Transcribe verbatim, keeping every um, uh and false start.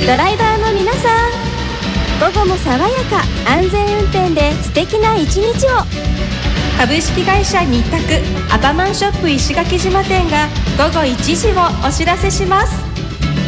ドライバーの皆さん、午後も爽やか安全運転で素敵な一日を。 株式会社日卓アパマンショップ石垣島店が午後いちじをお知らせします。